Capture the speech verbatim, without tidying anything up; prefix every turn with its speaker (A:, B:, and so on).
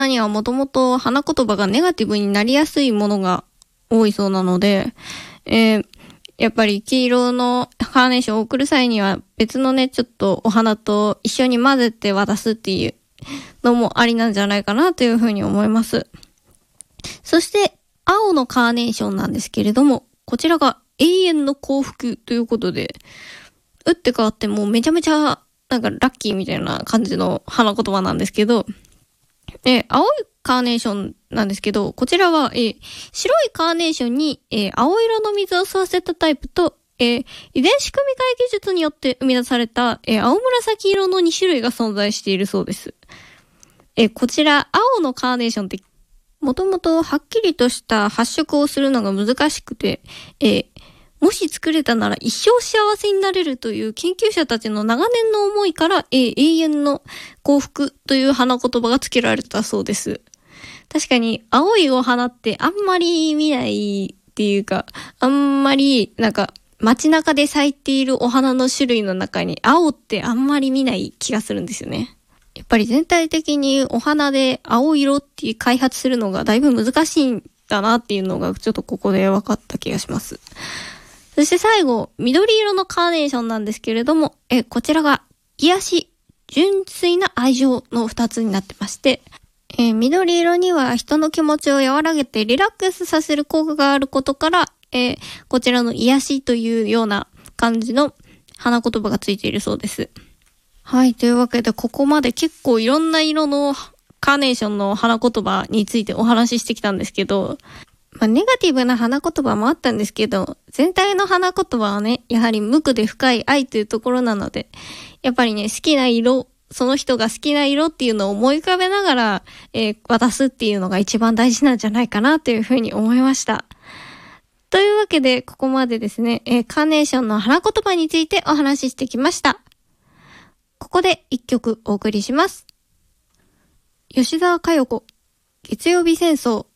A: にはもともと花言葉がネガティブになりやすいものが多いそうなので、えー、やっぱり黄色のカーネーションを送る際には別のね、ちょっとお花と一緒に混ぜて渡すっていうのもありなんじゃないかなというふうに思います。そして青のカーネーションなんですけれども、こちらが永遠の幸福ということで、打って変わってもうめちゃめちゃなんかラッキーみたいな感じの花言葉なんですけど、えー、青いカーネーションなんですけど、こちらは、えー、白いカーネーションに、えー、青色の水を吸わせたタイプと、えー、遺伝子組み換え技術によって生み出された、えー、青紫色のに種類が存在しているそうです。えー、こちら青のカーネーションってもともとはっきりとした発色をするのが難しくて、えー、もし作れたなら一生幸せになれるという研究者たちの長年の思いから、えー、永遠の幸福という花言葉が付けられたそうです。確かに青いお花ってあんまり見ないっていうか、あんまりなんか街中で咲いているお花の種類の中に青ってあんまり見ない気がするんですよね。やっぱり全体的にお花で青色っていう開発するのがだいぶ難しいんだなっていうのがちょっとここで分かった気がします。そして最後、緑色のカーネーションなんですけれども、え、こちらが癒し、純粋な愛情の二つになってまして、えー、緑色には人の気持ちを和らげてリラックスさせる効果があることから、えー、こちらの癒しというような感じの花言葉がついているそうです。はい、というわけでここまで結構いろんな色のカーネーションの花言葉についてお話ししてきたんですけど、まあ、ネガティブな花言葉もあったんですけど、全体の花言葉はね、やはり無垢で深い愛というところなので、やっぱりね、好きな色、その人が好きな色っていうのを思い浮かべながら、えー、渡すっていうのが一番大事なんじゃないかなというふうに思いました。というわけで、ここまでですね、えー、カーネーションの花言葉についてお話ししてきました。ここで一曲お送りします。吉澤佳代子、月曜日戦争。